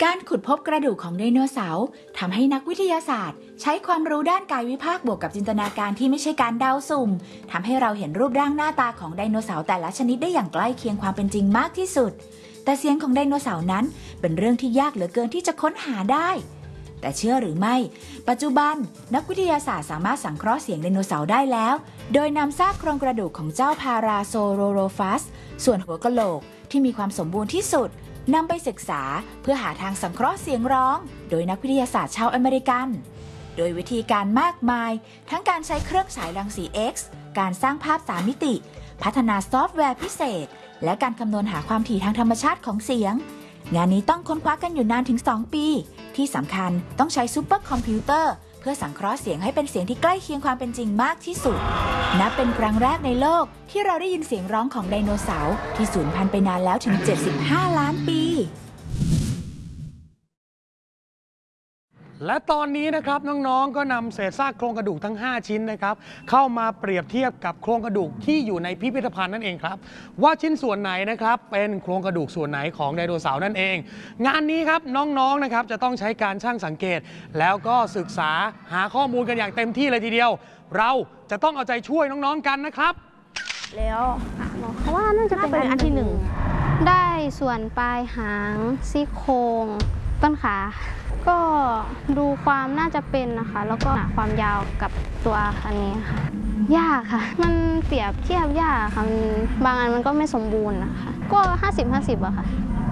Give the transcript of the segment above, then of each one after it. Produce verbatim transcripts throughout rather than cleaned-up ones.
การขุดพบกระดูกของไดโนเสาร์ทำให้นักวิทยาศาสตร์ใช้ความรู้ด้านกายวิภาคบวกกับจินตนาการที่ไม่ใช่การเดาสุ่มทำให้เราเห็นรูปร่างหน้าตาของไดโนเสาร์แต่ละชนิดได้อย่างใกล้เคียงความเป็นจริงมากที่สุดแต่เสียงของไดโนเสาร์นั้นเป็นเรื่องที่ยากเหลือเกินที่จะค้นหาได้แต่เชื่อหรือไม่ปัจจุบันนักวิทยาศาสตร์สามารถสังเคราะห์เสียงไดโนเสาร์ได้แล้วโดยนำซากโครงกระดูกของเจ้าพาราโซโรโรฟัสส่วนหัวกะโหลกที่มีความสมบูรณ์ที่สุดนำไปศึกษาเพื่อหาทางสังเคราะห์เสียงร้องโดยนักวิทยาศาสตร์ชาวอเมริกันโดยวิธีการมากมายทั้งการใช้เครื่องฉายรังสี X การสร้างภาพสามมิติพัฒนาซอฟต์แวร์พิเศษและการคำนวณหาความถี่ทางธรรมชาติของเสียงงานนี้ต้องค้นคว้ากันอยู่นานถึงสองปีที่สำคัญต้องใช้ซูเปอร์คอมพิวเตอร์เพื่อสังเคราะห์เสียงให้เป็นเสียงที่ใกล้เคียงความเป็นจริงมากที่สุดนับเป็นครั้งแรกในโลกที่เราได้ยินเสียงร้องของไดโนเสาร์ที่สูญพันธุ์ไปนานแล้วถึงเจ็ดสิบห้าล้านปีและตอนนี้นะครับน้องๆก็นำเศษซากโครงกระดูกทั้งห้าชิ้นนะครับเข้ามาเปรียบเทียบกับโครงกระดูกที่อยู่ในพิพิธภัณฑ์นั่นเองครับว่าชิ้นส่วนไหนนะครับเป็นโครงกระดูกส่วนไหนของไดโนเสาร์นั่นเองงานนี้ครับน้องๆนะครับจะต้องใช้การช่างสังเกตแล้วก็ศึกษาหาข้อมูลกันอย่างเต็มที่เลยทีเดียวเราจะต้องเอาใจช่วยน้องๆกันนะครับแล้วเพราะว่าน่าจะเป็นอันที่หนึ่งได้ส่วนปลายหางซี่โครงต้นขาก็ดูความน่าจะเป็นนะคะแล้วก็ความยาวกับตัวอันนี้ค่ะยากค่ะมันเปรียบเทียบยากค่ะมันบางอันมันก็ไม่สมบูรณ์นะคะก็ห้าสิบ ห้าสิบอะค่ะ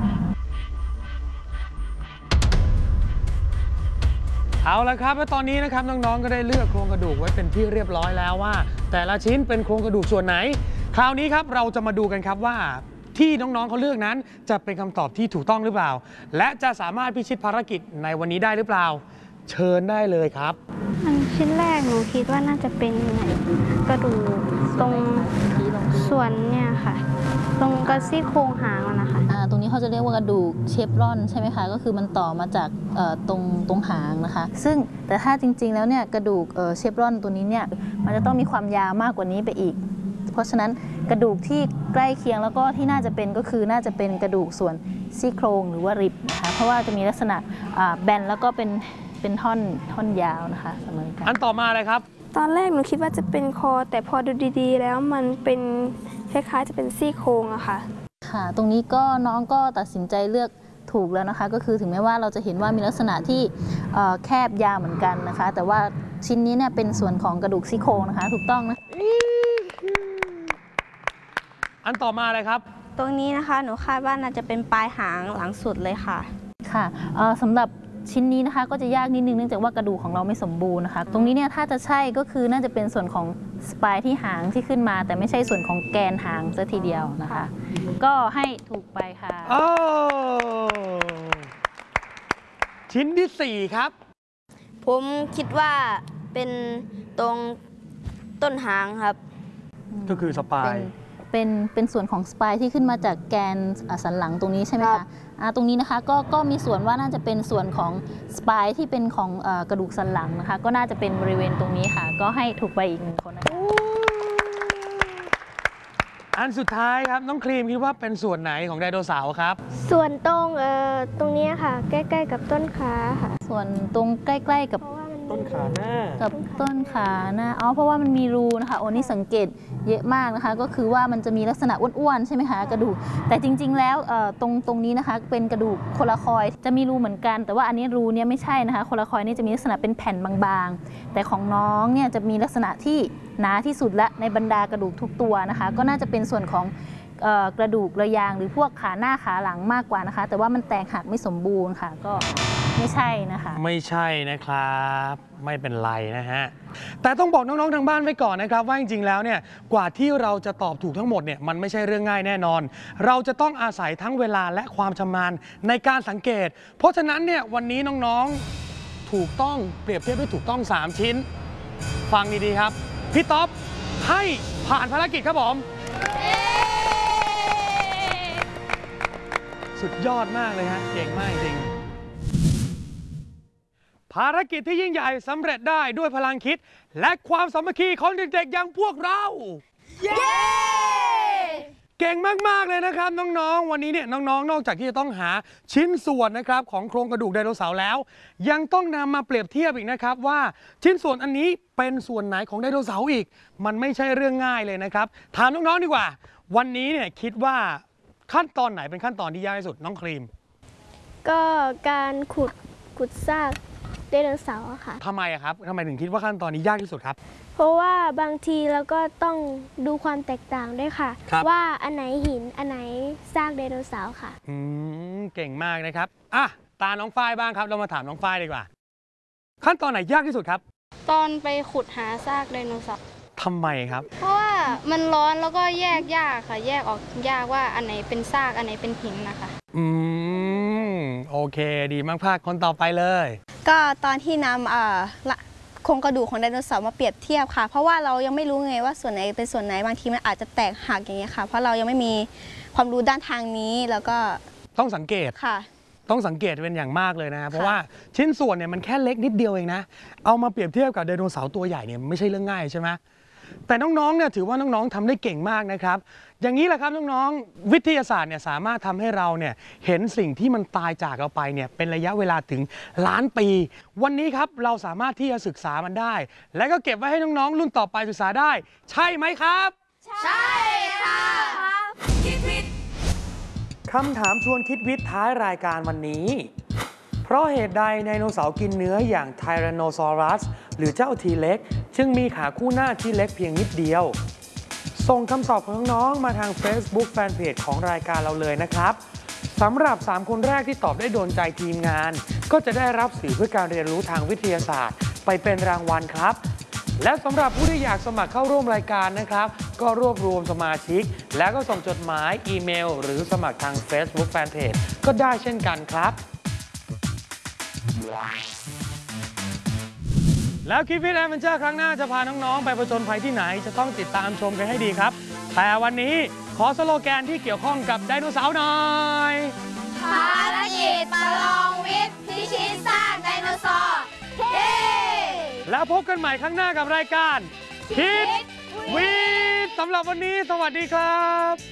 เอาละครับและตอนนี้นะครับน้องๆก็ได้เลือกโครงกระดูกไว้เป็นที่เรียบร้อยแล้วว่าแต่ละชิ้นเป็นโครงกระดูกส่วนไหนคราวนี้ครับเราจะมาดูกันครับว่าที่น้องๆเขาเลือกนั้นจะเป็นคำตอบที่ถูกต้องหรือเปล่าและจะสามารถพิชิตภารกิจในวันนี้ได้หรือเปล่าเชิญได้เลยครับอันชิ้นแรกหนูคิดว่าน่าจะเป็นกระดูกตรงส่วนเนี่ยค่ะตรงกระซี่โครงหางมันนะคะอ่าตรงนี้เขาจะเรียกว่ากระดูกเชฟรอนใช่ไหมคะก็คือมันต่อมาจากตรงตรงหางนะคะซึ่งแต่ถ้าจริงๆแล้วเนี่ยกระดูกเชฟรอนตัวนี้เนี่ยมันจะต้องมีความยาวมากกว่านี้ไปอีกเพราะฉะนั้นกระดูกที่ใกล้เคียงแล้วก็ที่น่าจะเป็นก็คือน่าจะเป็นกระดูกส่วนซี่โครงหรือว่าริบนะคะเพราะว่าจะมีลักษณะแบนแล้วก็เป็นเป็นท่อนท่อนยาวนะคะเสมอกันอันต่อมาเลยครับตอนแรกหนูคิดว่าจะเป็นคอแต่พอดูดีๆแล้วมันเป็นคล้ายๆจะเป็นซี่โครงอะค่ะค่ะตรงนี้ก็น้องก็ตัดสินใจเลือกถูกแล้วนะคะก็คือถึงแม้ว่าเราจะเห็นว่ามีลักษณะที่แคบยาวเหมือนกันนะคะแต่ว่าชิ้นนี้เนี่ยเป็นส่วนของกระดูกซี่โครงนะคะถูกต้องนะอันต่อมาเลยครับตรงนี้นะคะหนูคาดว่าน่าจะเป็นปลายหางหลังสุดเลยค่ะค่ะสำหรับชิ้นนี้นะคะก็จะยากนิดนึงเนื่องจากว่ากระดูกของเราไม่สมบูรณ์นะคะตรงนี้เนี่ยถ้าจะใช่ก็คือน่าจะเป็นส่วนของสปายที่หางที่ขึ้นมาแต่ไม่ใช่ส่วนของแกนหางซะทีเดียวนะคะก็ให้ถูกไปค่ะโอ้ชิ้นที่สี่ครับผมคิดว่าเป็นตรงต้นหางครับก็คือสปายเป็นเป็นส่วนของสปายที่ขึ้นมาจากแกนสันหลังตรงนี้ใช่ไหมคะตรงนี้นะคะก็ก็มีส่วนว่าน่าจะเป็นส่วนของสปายที่เป็นของกระดูกสันหลังนะคะก็น่าจะเป็นบริเวณตรงนี้ค่ะก็ให้ถูกไปอีกหนึ่งคนนะคะอันสุดท้ายครับน้องครีมคิดว่าเป็นส่วนไหนของไดโนเสาร์ครับส่วนตรงเอ่อตรงนี้ค่ะใกล้ๆกับต้นขาค่ะส่วนตรงใกล้ๆกับต้นขาหน้ากับต้นขาหน้าอ๋อเพราะว่ามันมีรูนะคะโอ้นี่สังเกตเยอะมากนะคะก็คือว่ามันจะมีลักษณะอ้วนๆใช่ไหมคะกระดูกแต่จริงๆแล้วตรงตรงนี้นะคะเป็นกระดูกโคลาคอยด์จะมีรูเหมือนกันแต่ว่าอันนี้รูเนี่ยไม่ใช่นะคะโคลาคอยด์นี่จะมีลักษณะเป็นแผ่นบางๆแต่ของน้องเนี่ยจะมีลักษณะที่หนาที่สุดและในบรรดากระดูกทุกตัวนะคะก็น่าจะเป็นส่วนของกระดูกระยางหรือพวกขาหน้าขาหลังมากกว่านะคะแต่ว่ามันแตกหักไม่สมบูรณ์ค่ะก็ไม่ใช่นะคะไม่ใช่นะครับไม่เป็นไรนะฮะแต่ต้องบอกน้องๆทางบ้านไว้ก่อนนะครับว่าจริงๆแล้วเนี่ยกว่าที่เราจะตอบถูกทั้งหมดเนี่ยมันไม่ใช่เรื่องง่ายแน่นอนเราจะต้องอาศัยทั้งเวลาและความชำนาญในการสังเกตเพราะฉะนั้นเนี่ยวันนี้น้องๆถูกต้องเปรียบเทียบด้วยถูกต้องสามชิ้นฟังดีๆครับพี่ต๊อบให้ผ่านภารกิจครับผมสุดยอดมากเลยฮะเก่งมากจริงภารกิจที่ยิ่งใหญ่สำเร็จได้ด้วยพลังคิดและความสามัคคีของเด็กๆอย่างพวกเราเย้เก่งมากๆเลยนะครับน้องๆวันนี้เนี่ยน้องๆนอกจากที่จะต้องหาชิ้นส่วนนะครับของโครงกระดูกไดโนเสาร์แล้วยังต้องนำมาเปรียบเทียบอีกนะครับว่าชิ้นส่วนอันนี้เป็นส่วนไหนของไดโนเสาร์อีกมันไม่ใช่เรื่องง่ายเลยนะครับถามน้องๆดีกว่าวันนี้เนี่ยคิดว่าขั้นตอนไหนเป็นขั้นตอนที่ยากที่สุดน้องครีมก็การขุดขุดซากไดโนเสาร์อะค่ะทำไมอะครับทำไมถึงคิดว่าขั้นตอนนี้ยากที่สุดครับเพราะว่าบางทีเราก็ต้องดูความแตกต่างด้วยค่ะครับว่าอันไหนหินอันไหนซากไดโนเสาร์ค่ะอืมเก่งมากนะครับอ่ะตาน้องฝ้ายบ้างครับเรามาถามน้องฝ้ายดีกว่า ขั้นตอนไหนยากที่สุดครับตอนไปขุดหาซากไดโนเสาร์ทำไมครับเพราะว่ามันร้อนแล้วก็แยกยากค่ะ แยกออกยากว่าอันไหนเป็นซากอันไหนเป็นหินนะคะอืมโอเคดีมากภาคคนต่อไปเลยก็ตอนที่นำเอ่อละโครงกระดูกของไดโนเสาร์มาเปรียบเทียบค่ะ เพราะว่าเรายังไม่รู้ไงว่าส่วนไหนเป็นส่วนไหนบางทีมันอาจจะแตกหักอย่างเงี้ยค่ะ เพราะเรายังไม่มีความรู้ด้านทางนี้แล้วก็ต้องสังเกตค่ะต้องสังเกตเป็นอย่างมากเลยนะครับเพราะว่าชิ้นส่วนเนี่ยมันแค่เล็กนิดเดียวเองนะเอามาเปรียบเทียบกับไดโนเสาร์ตัวใหญ่เนี่ยไม่ใช่เรื่องง่ายใช่ไหมแต่น้องๆเนี่ยถือว่าน้องๆทำได้เก่งมากนะครับอย่างนี้แหละครับน้องๆวิทยาศาสตร์เนี่ยสามารถทำให้เราเนี่ยเห็นสิ่งที่มันตายจากเราไปเนี่ยเป็นระยะเวลาถึงล้านปี วันนี้ครับเราสามารถที่จะศึกษามันได้ และก็เก็บไว้ให้น้องๆรุ่นต่อไปศึกษาได้ ใช่ไหมครับใช่ค่ะคำถามชวนคิดวิทย์ท้ายรายการวันนี้ เพราะเหตุใดไดโนเสาร์กินเนื้ออย่างไทแรนโนซอรัสหรือเจ้าทีเล็กจึงมีขาคู่หน้าที่เล็กเพียงนิดเดียว ส่งคำตอบของน้องๆมาทาง Facebook Fanpage ของรายการเราเลยนะครับสำหรับสามคนแรกที่ตอบได้โดนใจทีมงาน ก็จะได้รับสื่อเพื่อการเรียนรู้ทางวิทยาศาสตร์ไปเป็นรางวัลครับ และสำหรับผู้ที่อยากสมัครเข้าร่วมรายการนะครับก็รวบรวมสมาชิก แล้วก็ส่งจดหมายอีเมล หรือสมัครทาง Facebook Fanpage ก็ได้เช่นกันครับแล้วคลิปฟิตแอดเวนเจอร์ครั้งหน้าจะพาน้องๆไปผจญภัยที่ไหนจะต้องติดตามชมกันให้ดีครับแต่วันนี้ขอสโลแกนที่เกี่ยวข้องกับไดโนเสาร์หน่อยภารกิจประลองวิทย์พิชิตซากไดโนเสาร์เฮ้แล้วพบกันใหม่ครั้งหน้ากับรายการคิดวิทย์สำหรับวันนี้สวัสดีครับ